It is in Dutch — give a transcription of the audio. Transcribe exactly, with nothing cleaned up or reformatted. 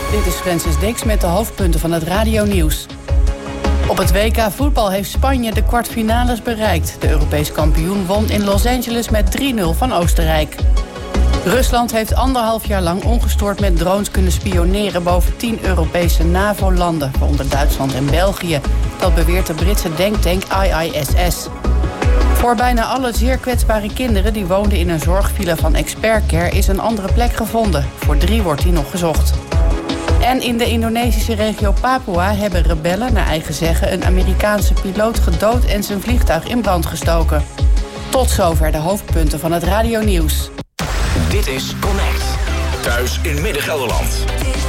Dit is Francis Dix met de hoofdpunten van het radionieuws. Op het W K voetbal heeft Spanje de kwartfinales bereikt. De Europees kampioen won in Los Angeles met drie nul van Oostenrijk. Rusland heeft anderhalf jaar lang ongestoord met drones kunnen spioneren boven tien Europese NAVO-landen, waaronder Duitsland en België. Dat beweert de Britse denktank I I S S. Voor bijna alle zeer kwetsbare kinderen die woonden in een zorgvilla van Expert Care is een andere plek gevonden. Voor drie wordt die nog gezocht. En in de Indonesische regio Papua hebben rebellen, naar eigen zeggen, een Amerikaanse piloot gedood en zijn vliegtuig in brand gestoken. Tot zover de hoofdpunten van het radionieuws. Dit is Connect. Thuis in Midden-Gelderland.